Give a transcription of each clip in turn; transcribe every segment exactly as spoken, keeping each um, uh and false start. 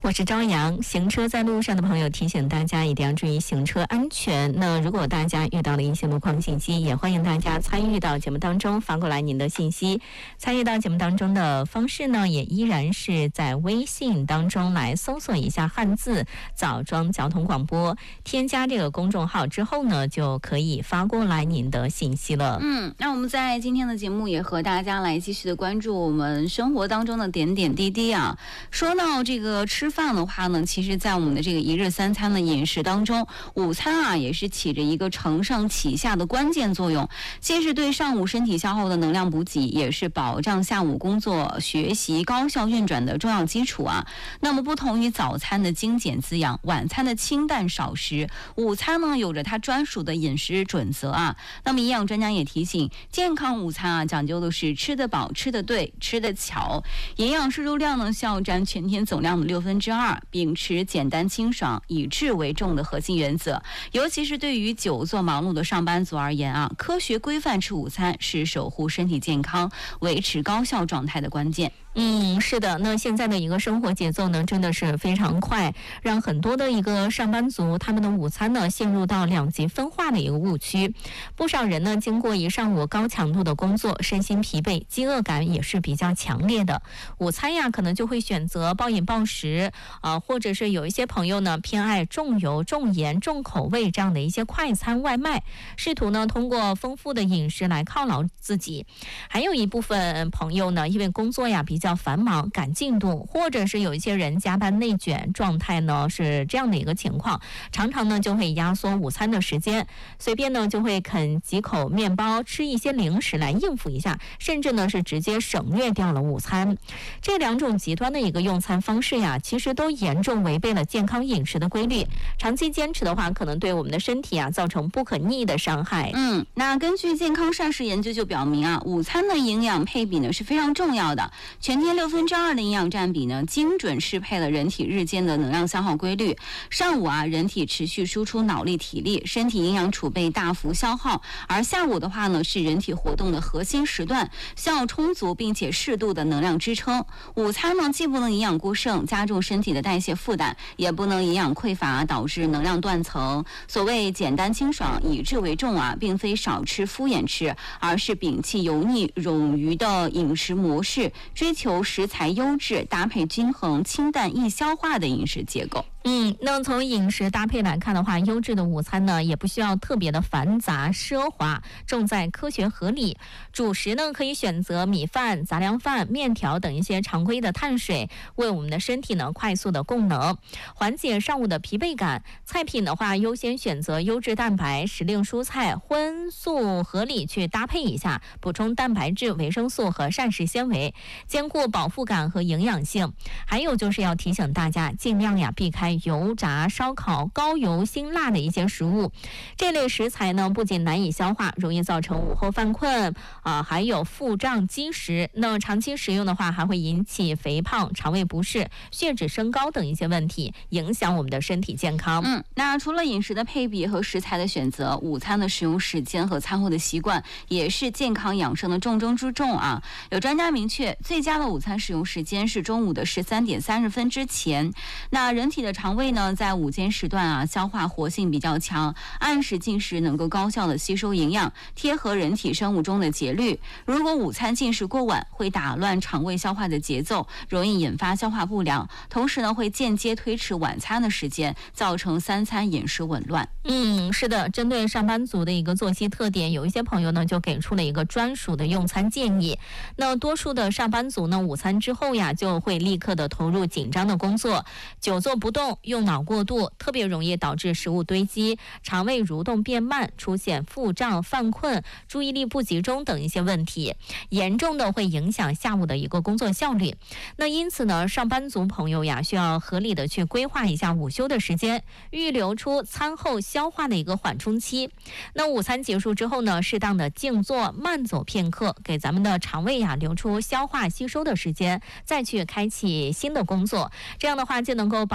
我是朝阳，行车在路上的朋友提醒大家一定要注意行车安全。那如果大家遇到了一些路况信息，也欢迎大家参与到节目当中，发过来您的信息。参与到节目当中的方式呢，也依然是在微信当中来搜索一下汉字枣庄交通广播，添加这个公众号之后呢，就可以发过来您的信息了。 嗯，那我们在今天的节目也和大家来继续的关注我们生活当中的点点滴滴啊。说到这个吃饭的话呢，其实在我们的这个一日三餐的饮食当中，午餐啊也是起着一个承上启下的关键作用，既是对上午身体消耗的能量补给，也是保障下午工作学习高效运转的重要基础啊。那么不同于早餐的精简滋养，晚餐的清淡少食，午餐呢有着它专属的饮食准则啊。那么营养专家也提醒，健康午餐啊讲究的是吃得饱、吃得对、吃得巧，营养摄入量呢需要占全天总量的六分之二，秉持简单清爽、以质为重的核心原则。尤其是对于久坐忙碌的上班族而言啊，科学规范吃午餐是守护身体健康、维持高效状态的关键。 嗯，是的，那现在的一个生活节奏呢，真的是非常快，让很多的一个上班族他们的午餐呢陷入到两极分化的一个误区。不少人呢经过一上午高强度的工作，身心疲惫，饥饿感也是比较强烈的。午餐呀，可能就会选择暴饮暴食啊、呃，或者是有一些朋友呢偏爱重油、重盐、重口味这样的一些快餐外卖，试图呢通过丰富的饮食来犒劳自己。还有一部分朋友呢，因为工作呀比较繁忙赶进度，或者是有一些人加班内卷状态呢是这样的一个情况，常常呢就会压缩午餐的时间，随便呢就会啃几口面包，吃一些零食来应付一下，甚至呢是直接省略掉了午餐。这两种极端的一个用餐方式呀，其实都严重违背了健康饮食的规律，长期坚持的话，可能对我们的身体啊造成不可逆的伤害。 嗯，那根据健康膳食研究就表明啊，午餐的营养配比呢是非常重要的。全天六分之二的营养占比呢，精准适配了人体日间的能量消耗规律。上午啊，人体持续输出脑力体力，身体营养储备大幅消耗；而下午的话呢，是人体活动的核心时段，需要充足并且适度的能量支撑。午餐呢，既不能营养过剩，加重身体的代谢负担，也不能营养匮乏，导致能量断层。所谓简单清爽、以质为重啊，并非少吃敷衍吃，而是摒弃油腻冗余的饮食模式，追求食材优质、搭配均衡、清淡易消化的饮食结构。 嗯，那从饮食搭配来看的话，优质的午餐呢也不需要特别的繁杂奢华，重在科学合理。主食呢可以选择米饭、杂粮饭、面条等一些常规的碳水，为我们的身体呢快速的供能，缓解上午的疲惫感。菜品的话，优先选择优质蛋白、时令蔬菜，荤素合理去搭配一下，补充蛋白质、维生素和膳食纤维，兼顾饱腹感和营养性。还有就是要提醒大家，尽量呀避开油炸、烧烤、高油辛辣的一些食物。这类食材呢，不仅难以消化，容易造成午后犯困啊、呃，还有腹胀积食。那长期食用的话，还会引起肥胖、肠胃不适、血脂升高等一些问题，影响我们的身体健康。 嗯，那除了饮食的配比和食材的选择，午餐的使用时间和餐后的习惯也是健康养生的重中之重啊。有专家明确，最佳的午餐使用时间是中午的十三点三十分之前。那人体的肠胃呢，在午间时段啊，消化活性比较强，按时进食能够高效的吸收营养，贴合人体生物钟的节律。如果午餐进食过晚，会打乱肠胃消化的节奏，容易引发消化不良，同时呢，会间接推迟晚餐的时间，造成三餐饮食紊乱。 嗯，是的，针对上班族的一个作息特点，有一些朋友呢就给出了一个专属的用餐建议。那多数的上班族呢，午餐之后呀，就会立刻的投入紧张的工作，久坐不动，用脑过度，特别容易导致食物堆积，肠胃蠕动变慢，出现腹胀、犯困、注意力不集中等一些问题，严重的会影响下午的一个工作效率。那因此呢，上班族朋友呀，需要合理的去规划一下午休的时间，预留出餐后消化的一个缓冲期。那午餐结束之后呢，适当的静坐慢走片刻，给咱们的肠胃呀留出消化吸收的时间，再去开启新的工作。这样的话，就能够保障我们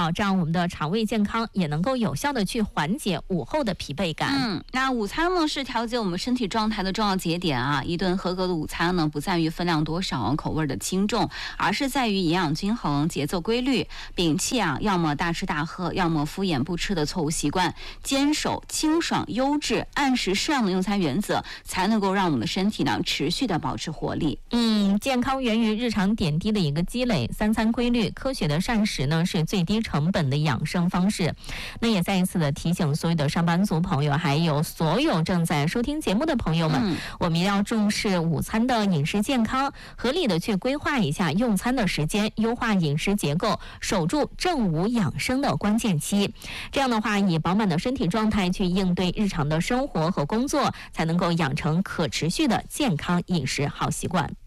们的肠胃健康，也能够有效的去缓解午后的疲惫感。 嗯，那午餐呢是调节我们身体状态的重要节点啊。一顿合格的午餐呢，不在于分量多少、口味的轻重，而是在于营养均衡、节奏规律，摒弃啊要么大吃大喝，要么敷衍不吃的错误习惯，坚守清爽、优质、按时适量的用餐原则，才能够让我们的身体呢持续的保持活力。 嗯，健康源于日常点滴的一个积累，三餐规律、科学的膳食呢是最低成本的养生方式。那也再一次的提醒所有的上班族朋友，还有所有正在收听节目的朋友们， 嗯、 我们要重视午餐的饮食健康，合理的去规划一下用餐的时间，优化饮食结构，守住正午养生的关键期。这样的话，以饱满的身体状态去应对日常的生活和工作，才能够养成可持续的健康饮食好习惯。